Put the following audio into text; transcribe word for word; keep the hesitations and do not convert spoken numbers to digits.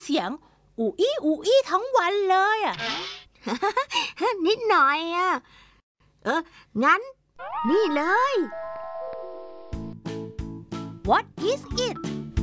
เสียงอูอี้อูอี้ทั้งวันเลยอ่ะนิดหน่อยอ่ะเอองั้นนี่เลย What is it